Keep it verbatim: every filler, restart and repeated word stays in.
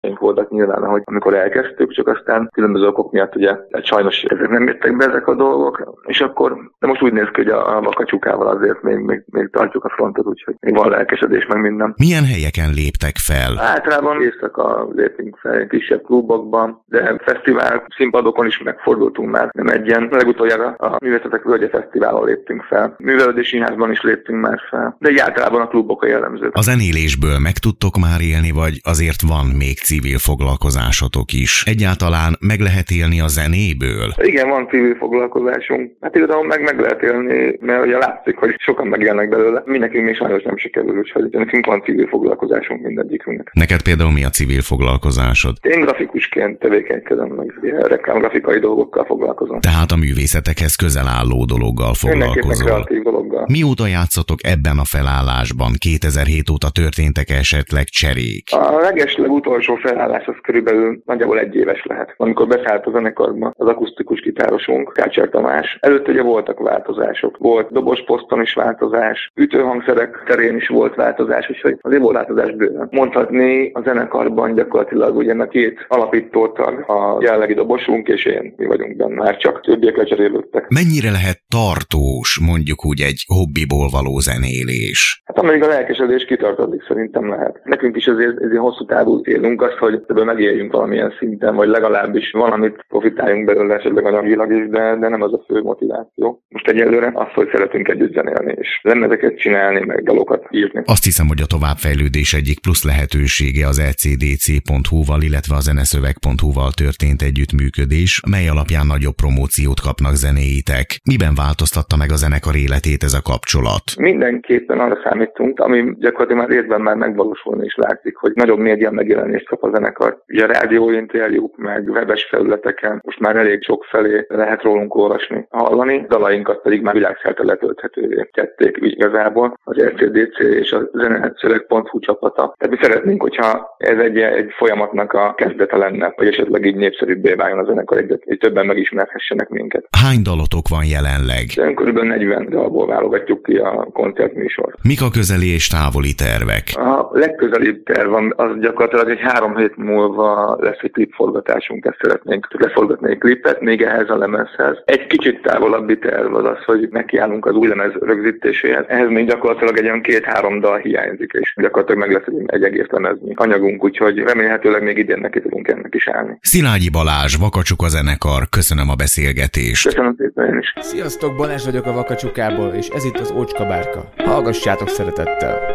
voltak nyilván, ahogy amikor elkezdtük, csak aztán különböző okok miatt ugye sajnos ezek nem jöttek be ezek a dolgok, és akkor de most úgy néz ki, hogy a, a Vakacsukával azért még, még, még tartjuk a frontot, úgyhogy még van lelkesedés meg minden. Milyen helyeken léptek fel? Általában éjszaka lépünk fel kisebb klubokban, de fesztivál színpadokon is megfordultunk már, nem egyen. Legutoljára a Művészetek Völgye Fesztiválon léptünk fel. Művelődési Színházban is léptünk már fel, de így általában a klubok a jellemző. A zenélésből meg tudtok már élni, vagy azért van még civil foglalkozásotok is? Egyáltalán meg lehet élni a zenéből? Igen, van civil foglalkozásunk. Hát igazából meg meg lehet élni, mert ugye látszik, hogy sokan megélnek belőle. Mi nekünk még sajnos nem sikerül, úgyhogy nekünk van civil foglalkozásunk mindegyikünknek. Neked például mi a civil foglalkozásod? Én grafikusként tevékenykedem, meg reklámgrafikai dolgokkal foglalkozom. Tehát a művészetekhez közel álló dologgal foglalkozol. Kreatív dologgal. Mióta játszotok ebben a felállásban? kétezer-hét óta történtek esetleg cserék? A legesleg utolsó felállás az körülbelül nagyjából egy éves lehet. Amikor beszállt a zenekarba az akusztikus gitárosunk, Kácser Tamás. Előtte ugye voltak változások. Volt dobos poszton is változás, ütőhangszerek terén is volt változás, úgyhogy azért volt változás bőven. Mondhatni a zenekarban gyakorlatilag ugye a két alapítótag, a jelenlegi dobosunk és én, mi vagyunk benne, már csak többiek lecserélődtek. Mennyire lehet tartós, mondjuk úgy egy hobbiból való zenélés? Hát amíg a lelkesedés kitart, addig szerintem lehet. Nekünk is azért ez egy hosszú távú célunk az, hogy ebből megéljünk valamilyen szinten, vagy legalábbis valamit profitáljunk belőle esetleg anyagilag is, de, de nem az a fő motiváció. Most egyelőre az, hogy szeretünk együtt zenélni, és lemezeket csinálni, meg dalokat írni. Azt hiszem, hogy a továbbfejlődés egyik plusz lehetősége az e cé dé cé pont hú-val, illetve a zeneszöveg pont hú-val történt együttműködés, mely alapján nagyobb promóciót kapnak zenéitek. Miben változtatta meg a zenekar életét ez a kapcsolat? Mindenképpen arra számítunk, ami gyakorlatilag már részben már megvalósulni is látszik, hogy nagyobb média megjelenést kap a zenekar. Ugye a rádióinterjúk, meg webes felületeken most már elég sok felé lehet rólunk olvasni, hallani, dalainkat pedig már világszerte letölthetővé tették igazából az e cé dé cé és a zeneszöveg pont hú csapata. Tehát mi szeretnénk, hogyha ez egy, egy folyamatnak a kezdete lenne, hogy esetleg így népszerűbbé váljon a zenekar, egyet, hogy többen megismerhessenek minket. Hány dalotok van jelenleg? De körülbelül negyven dalból válogatjuk ki a koncertműsort. Mik a közeli és távoli tervek? A legközelibb terv az gyakorlatilag egy három hét múlva lesz egy klipforgatásunk, ezt szeretnénk leforgatni egy klipet, még ehhez a lemezhez. Egy kicsit távolabbi terv az az, hogy nekiállunk az új lemez rögzítéséhez. Ehhez még gyakorlatilag egy olyan két-három dal hiányzik, és gyakorlatilag meg lesz egy egész lemeznyi anyagunk, úgyhogy remélhetőleg még idén neki tudunk ennek is állni. Szilágyi Balázs, Vakacsuka zenekar, köszönöm a beszélgetést. Köszönöm szépen én is. Sziasztok, Balázs vagyok a Vakacsukából, és ez itt az Ócska Bárka. Hallgassátok szeretettel!